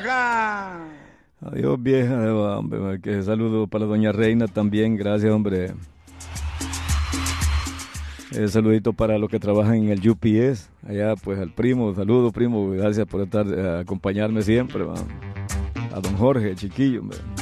vieja. Adiós, vieja, hombre. Que saludo para doña Reina también, gracias, hombre. Saludito para los que trabajan en el UPS, allá pues al primo, saludos primo, gracias por estar acompañarme siempre, a don Jorge, chiquillo, hombre.